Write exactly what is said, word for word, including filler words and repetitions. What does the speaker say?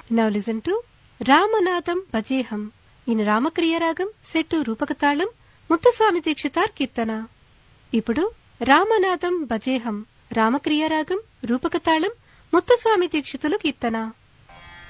Now listen to Ramanadam Bajeham in Ramakriya Ragam set to Rupakatālam Muthuswami Dikshitar Kirtana. ఇప్పుడు రామనాథం భజేహం రామక్రియ రాగం రూపకతాళం ముత్తుస్వామి దీక్షితులు కీర్తన.